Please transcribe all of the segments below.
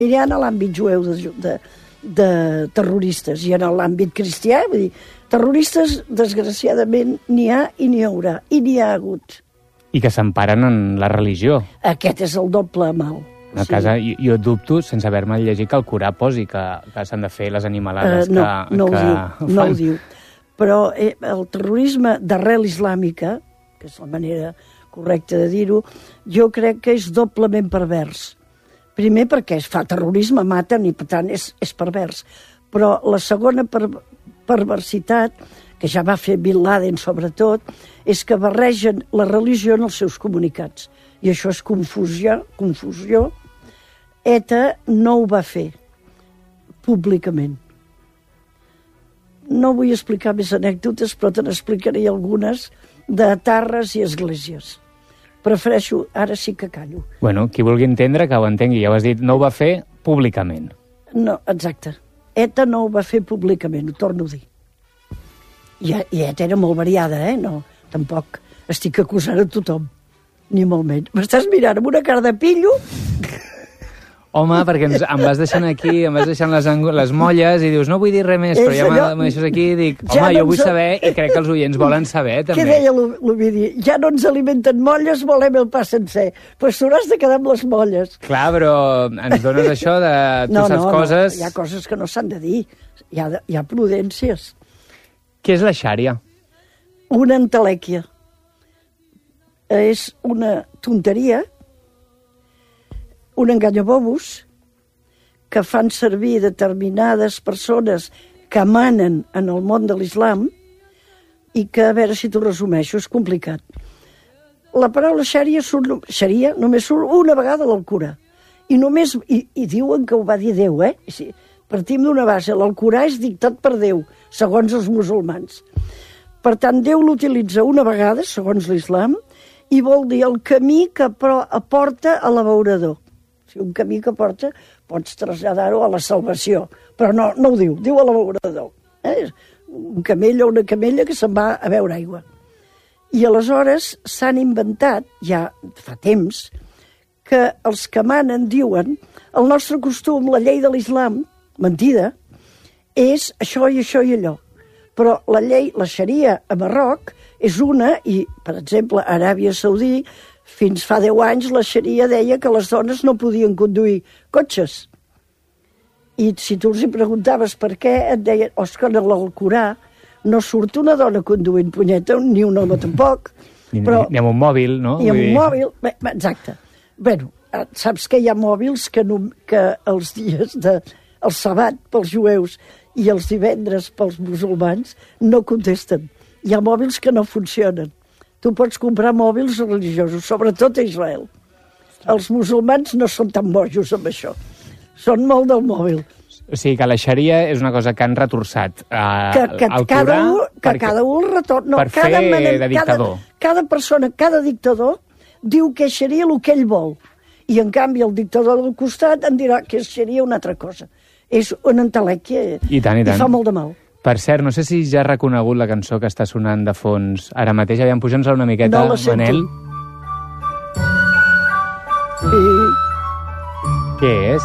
Hi ha en l'àmbit jueu de terroristes i en l'àmbit cristià, vull dir, terroristes, desgraciadament, n'hi ha i n'hi haurà, i n'hi ha hagut. I que s'emparen en la religió. Aquest és el doble mal. A casa, jo dubto, sense haver-me llegit, que el Corà posi que s'han de fer les animalades no que ho diu, no ho diu. Però el terrorisme d'arrel islàmica, que és la manera correcta de dir-ho, jo crec que és doblement pervers. Primer perquè es fa terrorisme, maten i per tant és pervers. Però la segona perversitat, que ja va fer Bin Laden sobretot, és que barregen la religió en els seus comunicats. I això és confusió. ETA no ho va fer públicament. No vull explicar més anècdotes, però te n'explicaré algunes d'etarres i esglésies. Prefereixo, ara sí que callo. Bueno, qui vulgui entendre, que ho entengui. Ja ho has dit, no ho va fer públicament. No, exacte. ETA no ho va fer públicament, ho torno a dir. I ETA era molt variada, No, tampoc estic acusant a tothom, ni molt menys. M'estàs mirant amb una cara de pillo? Home, perquè em vas deixant aquí, em vas deixant les molles i dius, no vull dir res més, però ja m'ho deixes aquí i dic, home, jo vull saber i crec que els oients volen saber, també. Què deia l'Ovidi? Ja no ens alimenten molles, volem el pa sencer. Pues t'hauràs de quedar amb les molles. Clar, però ens dones això de... Tu saps coses... No, hi ha coses que no s'han de dir. Hi ha prudències. Què és la xària? Una entelèquia. És una tonteria, un enganyabobos, que fan servir determinades persones que manen en el món de l'islam i que, a veure si t'ho resumeixo, és complicat. La paraula xària només surt una vegada a l'Alcorà. I diuen que ho va dir Déu, Partim d'una base. L'Alcorà és dictat per Déu, segons els musulmans. Per tant, Déu l'utilitza una vegada, segons l'islam, i vol dir el camí que aporta a l'abeurador. O sigui, un camí que porta, pots traslladar-ho a la salvació, però no ho diu a l'abeurador. Un camell o una camella que se'n va a beure aigua. I aleshores s'han inventat, ja fa temps, que els que manen diuen el nostre costum, la llei de l'islam, mentida, és això i això i allò. Però la llei, la xaria a Marroc, és una, i, per exemple, a Aràbia Saudí, fins fa 10 anys, la xaria deia que les dones no podien conduir cotxes. I si tu els hi preguntaves per què, et deien, que en l'Alcorà no surt una dona conduint punyeta, ni un home tampoc. Ni amb un mòbil, no? Ni amb un mòbil, exacte. Bueno, saps que hi ha mòbils que els dies el sabat pels jueus i els divendres pels musulmans no contesten. Hi ha mòbils que no funcionen. Tu pots comprar mòbils religiosos, sobretot a Israel. Els musulmans no són tan bojos amb això. Són molt del mòbil. O sigui, que la xaria és una cosa que han retorçat al Corà cada un el retorna. Per fer de dictador. Cada persona, cada dictador, diu que és xaria el que ell vol. I, en canvi, el dictador del costat en dirà que és xaria una altra cosa. És una entelèquia i fa molt de mal. Per cert, no sé si ja has reconegut la cançó que està sonant de fons ara mateix. Aviam, puja'ns-la una miqueta, no la sento. Manel. Sí. Què és?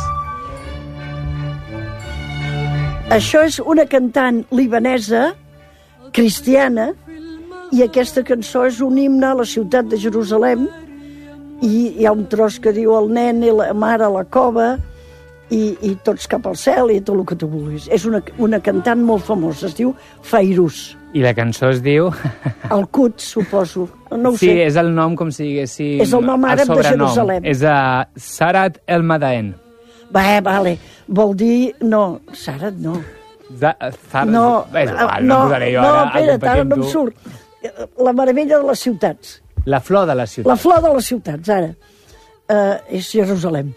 Això és una cantant libanesa, cristiana, i aquesta cançó és un himne a la ciutat de Jerusalem, i hi ha un tros que diu el nen i la mare a la cova, i tots cap al cel i tot el que tu vulguis. És una cantant molt famosa, es diu Fairuz. I la cançó es diu... El Quds, suposo. No ho sé. Sí, és el nom com si diguéssim... És el nom àrab de Jerusalem. És Sarat el Madaen. Vale. Vol dir... No, Sarat no. No, posaré jo ara. Espera't, ara no em surt. La meravella de les ciutats. La flor de les ciutats. La flor de les ciutats, ara. És Jerusalem.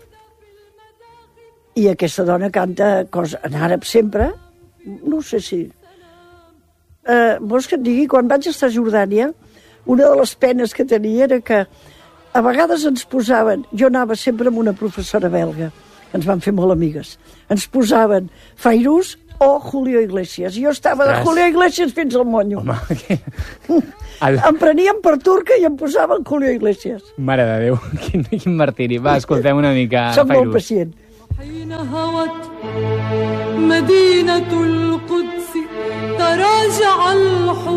I aquesta dona canta en àrab sempre. No sé si... vols que et digui? Quan vaig estar a Jordània, una de les penes que tenia era que a vegades ens posaven... Jo anava sempre amb una professora belga, que ens van fer molt amigues. Ens posaven Fairuz o Julio Iglesias. Jo estava de Julio Iglesias fins al monyo. Home, què? Em prenien per turca i em posaven Julio Iglesias. Mare de Déu, quin martiri. Va, escoltem una mica Soc Fairuz. molt pacient. حين هوت مدينة القدس تراجع